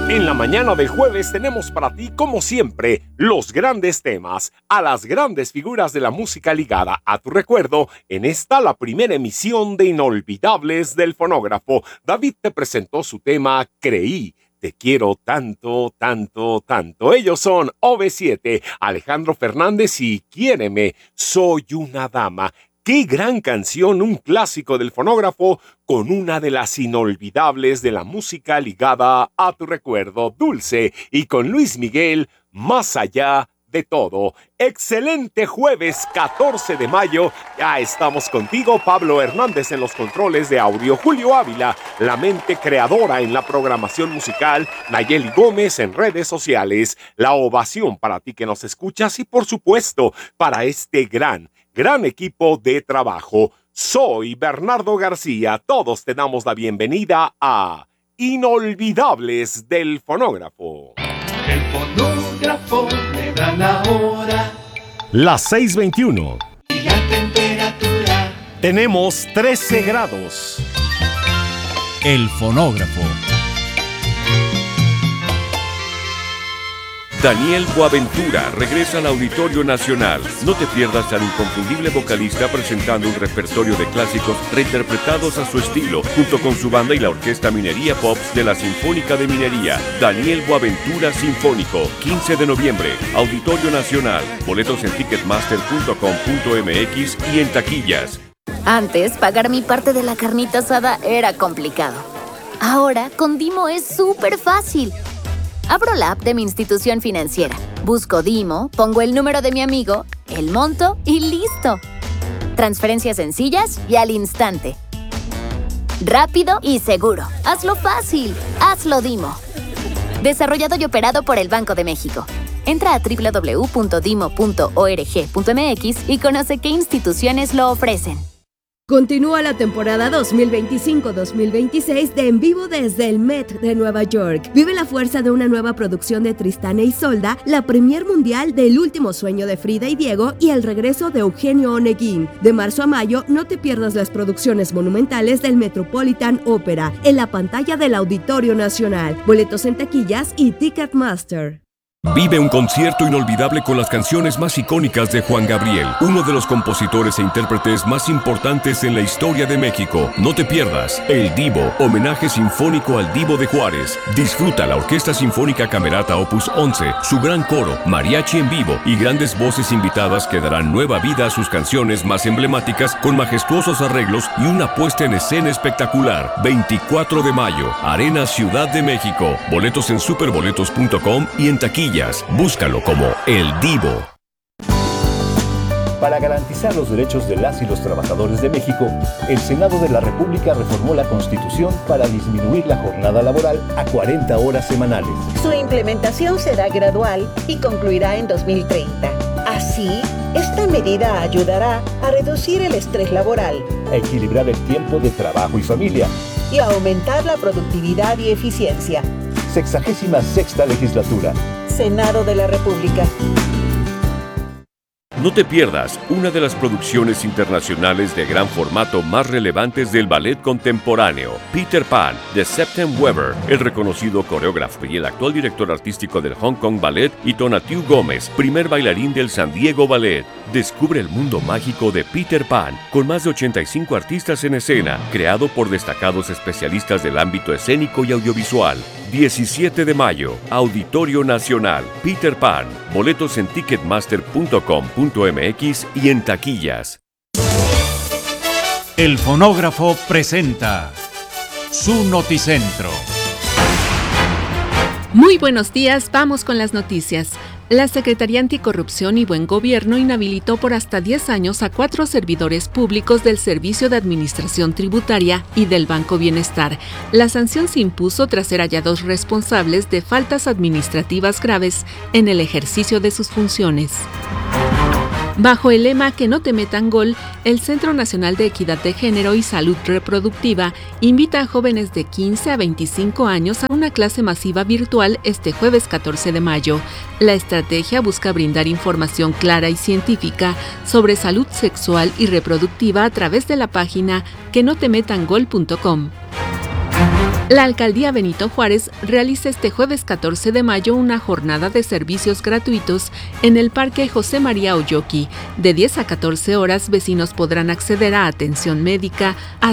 En la mañana del jueves tenemos para ti, como siempre, los grandes temas, a las grandes figuras de la música ligada a tu recuerdo. En esta, la primera emisión de Inolvidables del Fonógrafo. David te presentó su tema Creí. Te quiero tanto, tanto, tanto. Ellos son OV7, Alejandro Fernández y Quiéreme, Soy una dama. ¡Qué gran canción! Un clásico del fonógrafo con una de las inolvidables de la música ligada a tu recuerdo, Dulce, y con Luis Miguel, Más allá de todo. Excelente jueves 14 de mayo. Ya estamos contigo, Pablo Hernández en los controles de audio, Julio Ávila, la mente creadora en la programación musical, Nayeli Gómez en redes sociales. La ovación para ti que nos escuchas y, por supuesto, para este gran equipo de trabajo. Soy Bernardo García. Todos te damos la bienvenida a Inolvidables del Fonógrafo. El fonógrafo me da la hora. Las 6:21. Y la temperatura. Tenemos 13 grados. El fonógrafo. Daniel Boaventura regresa al Auditorio Nacional. No te pierdas al inconfundible vocalista presentando un repertorio de clásicos reinterpretados a su estilo, junto con su banda y la Orquesta Minería Pops de la Sinfónica de Minería. Daniel Boaventura Sinfónico, 15 de noviembre, Auditorio Nacional. Boletos en ticketmaster.com.mx y en taquillas. Antes, pagar mi parte de la carnita asada era complicado. Ahora, con Dimo es súper fácil. Abro la app de mi institución financiera, busco Dimo, pongo el número de mi amigo, el monto y ¡listo! Transferencias sencillas y al instante. Rápido y seguro. Hazlo fácil. Hazlo Dimo. Desarrollado y operado por el Banco de México. Entra a www.dimo.org.mx y conoce qué instituciones lo ofrecen. Continúa la temporada 2025-2026 de En Vivo desde el Met de Nueva York. Vive la fuerza de una nueva producción de Tristán e Isolda, la premier mundial del Último Sueño de Frida y Diego y el regreso de Eugenio Oneguín. De marzo a mayo, no te pierdas las producciones monumentales del Metropolitan Opera en la pantalla del Auditorio Nacional. Boletos en taquillas y Ticketmaster. Vive un concierto inolvidable con las canciones más icónicas de Juan Gabriel, uno de los compositores e intérpretes más importantes en la historia de México. No te pierdas El Divo, homenaje sinfónico al Divo de Juárez. Disfruta la Orquesta Sinfónica Camerata Opus 11, su gran coro, mariachi en vivo y grandes voces invitadas que darán nueva vida a sus canciones más emblemáticas con majestuosos arreglos y una puesta en escena espectacular. 24 de mayo, Arena Ciudad de México. Boletos en superboletos.com y en taquilla. Búscalo como El Divo. Para garantizar los derechos de las y los trabajadores de México, el Senado de la República reformó la Constitución para disminuir la jornada laboral a 40 horas semanales. Su implementación será gradual y concluirá en 2030. Así, esta medida ayudará a reducir el estrés laboral, a equilibrar el tiempo de trabajo y familia y a aumentar la productividad y eficiencia. 66ª legislatura. Senado de la República. No te pierdas una de las producciones internacionales de gran formato más relevantes del ballet contemporáneo, Peter Pan, de Septem Weber, el reconocido coreógrafo y el actual director artístico del Hong Kong Ballet, y Tonatiuh Gómez, primer bailarín del San Diego Ballet. Descubre el mundo mágico de Peter Pan, con más de 85 artistas en escena, creado por destacados especialistas del ámbito escénico y audiovisual. 17 de mayo, Auditorio Nacional, Peter Pan. Boletos en ticketmaster.com.mx y en taquillas. El fonógrafo presenta su noticentro. Muy buenos días, vamos con las noticias. La Secretaría Anticorrupción y Buen Gobierno inhabilitó por hasta 10 años a 4 servidores públicos del Servicio de Administración Tributaria y del Banco Bienestar. La sanción se impuso tras ser hallados responsables de faltas administrativas graves en el ejercicio de sus funciones. Bajo el lema Que no te metan gol, el Centro Nacional de Equidad de Género y Salud Reproductiva invita a jóvenes de 15 a 25 años a una clase masiva virtual este jueves 14 de mayo. La estrategia busca brindar información clara y científica sobre salud sexual y reproductiva a través de la página quenotemetangol.com. La Alcaldía Benito Juárez realiza este jueves 14 de mayo una jornada de servicios gratuitos en el Parque José María Oyoqui. De 10 a 14 horas, vecinos podrán acceder a atención médica,